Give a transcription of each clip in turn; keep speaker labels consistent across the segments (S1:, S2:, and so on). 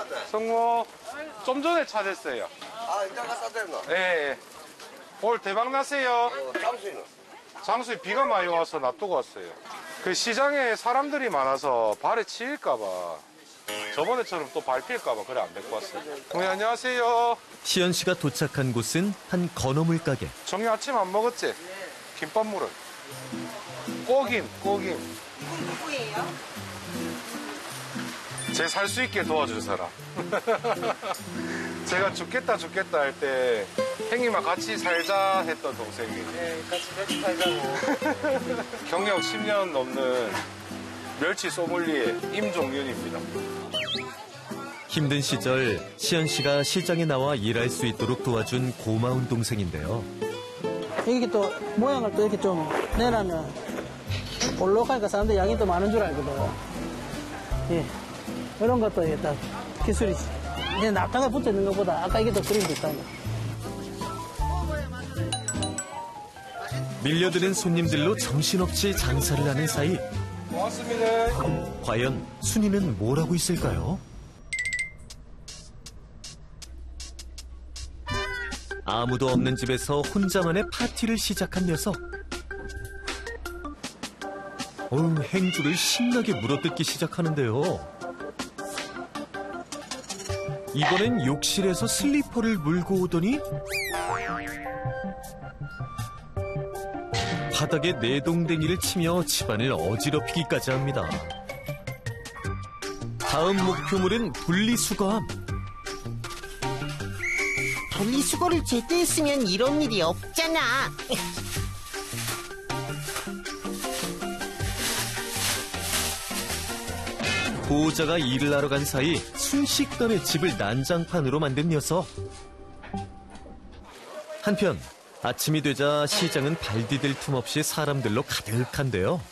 S1: 성모 좀 전에 차 됐어요.
S2: 아, 이제 갔다 됐나?
S1: 예. 오늘 대박 나세요.
S2: 장수이는?
S1: 장수에 비가 많이 와서 놔두고 왔어요. 그 시장에 사람들이 많아서 발에 치일까봐. 저번에처럼 또 밟힐까봐 그래 안 데리고 왔어요. 네, 안녕하세요.
S3: 시연 씨가 도착한 곳은 한 건어물 가게.
S1: 정리 아침 안 먹었지? 김밥 물은. 꼬김.
S4: 누구예요?
S1: 제 살 수 있게 도와줄 사람. 제가 죽겠다 할 때 형님과 같이 살자 했던 동생이.
S2: 네, 같이 살자고.
S1: 경력 10년 넘는 멸치 소믈리에 임종윤입니다.
S3: 힘든 시절 시연 씨가 시장에 나와 일할 수 있도록 도와준 고마운 동생인데요.
S5: 이게 또 모양을 또 이렇게 좀 내놔면 볼록하니까 사람들 양이 또 많은 줄 알거든. 예, 이런 것도 이게 딱 기술이지. 이제 납작하게 붙어 있는 것보다 아까 이게 더 그림이 있다는 거.
S3: 밀려드는 손님들로 정신없이 장사를 하는 사이
S1: 고맙습니다.
S3: 과연 순이는 뭘 하고 있을까요? 아무도 없는 집에서 혼자만의 파티를 시작한 녀석. 행주를 신나게 물어뜯기 시작하는데요. 이번엔 욕실에서 슬리퍼를 물고 오더니 바닥에 내동댕이를 치며 집안을 어지럽히기까지 합니다. 다음 목표물은 분리수거함.
S6: 분리수거를 제때 했으면 이런 일이 없잖아.
S3: 보호자가 일을 하러 간 사이 순식간에 집을 난장판으로 만든 녀석. 한편 아침이 되자 시장은 발 디딜 틈 없이 사람들로 가득한데요.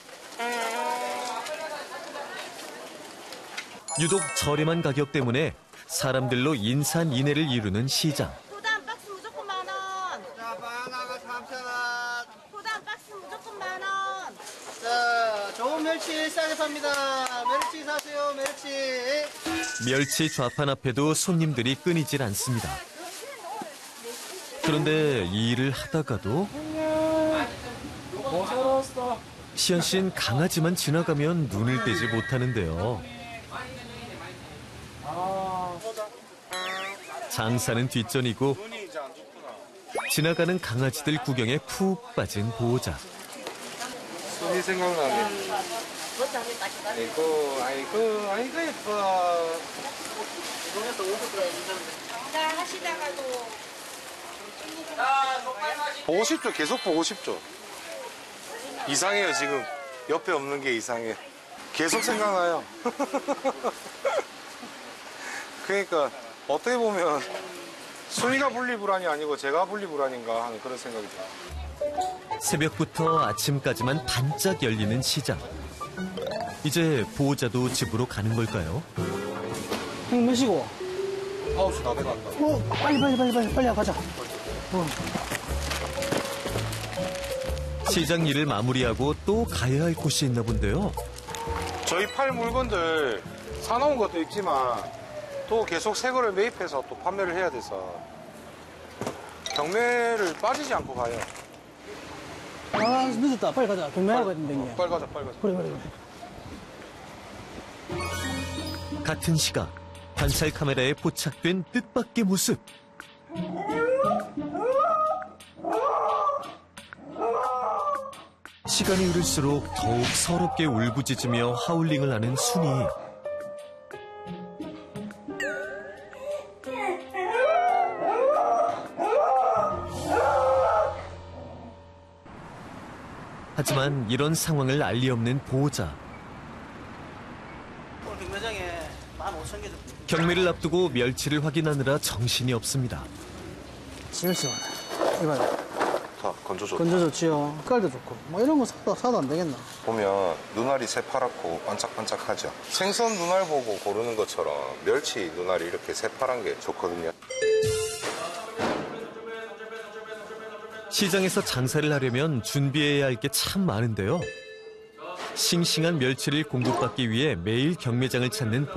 S3: 유독 저렴한 가격 때문에 사람들로 인산인해를 이루는 시장.
S4: 소다 한 박스 무조건 10,000원.
S2: 자, 바나나가 3,000원.
S4: 소다 한 박스 무조건 10,000원.
S2: 자, 좋은 멸치 싸게 팝니다. 멸치 사세요, 멸치.
S3: 멸치 좌판 앞에도 손님들이 끊이질 않습니다. 그런데 이 일을 하다가도 시연 씨는 강아지만 지나가면 눈을 떼지 못하는데요. 장사는 뒷전이고 지나가는 강아지들 구경에 푹 빠진 보호자.
S1: 순이 생각나네. 아이고 예뻐.
S4: 자, 하시다가도.
S1: 보고 싶죠. 계속 보고 싶죠. 이상해요 지금. 옆에 없는 게 이상해. 계속 생각나요. 그러니까 어떻게 보면 순이가 분리불안이 아니고 제가 분리불안인가 하는 그런 생각이 들어요.
S3: 새벽부터 아침까지만 반짝 열리는 시장. 이제 보호자도 집으로 가는 걸까요?
S5: 형 몇시고?
S1: 9시 다 돼간다.
S5: 빨리 가자.
S3: 시장 일을 마무리하고 또 가야 할 곳이 있나 본데요.
S1: 저희 팔 물건들 사놓은 것도 있지만 또 계속 새 거를 매입해서 또 판매를 해야 돼서 경매를 빠지지 않고 가요.
S5: 아, 늦었다. 빨리 가자. 경매하고 가야 된다며.
S1: 빨리 가자.
S5: 그래.
S3: 같은 시각 관찰 카메라에 포착된 뜻밖의 모습. 시간이 흐를수록 더욱 서럽게 울부짖으며 하울링을 하는 순이. 하지만 이런 상황을 알리 없는 보호자.
S5: 경매장에 15,000개 줬고.
S3: 경매를 앞두고 멸치를 확인하느라 정신이 없습니다.
S5: 지금 이봐요.
S1: 다 건져줘.
S5: 건져 좋지요. 색깔도 좋고. 뭐 이런 거 사도 안 되겠나?
S1: 보면 눈알이 새파랗고 반짝반짝하죠. 생선 눈알 보고 고르는 것처럼 멸치 눈알이 이렇게 새파란 게 좋거든요.
S3: 시장에서 장사를 하려면 준비해야 할 게 참 많은데요. 싱싱한 멸치를 공급받기 위해 매일 경매장을 찾는